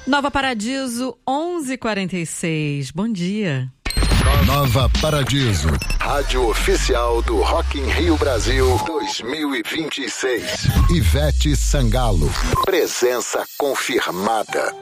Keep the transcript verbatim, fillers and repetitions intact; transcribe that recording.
Nova Paradiso, onze e quarenta e seis. Bom dia. Nova Paradiso, rádio oficial do Rock in Rio Brasil dois mil e vinte e seis. Ivete Sangalo, presença confirmada.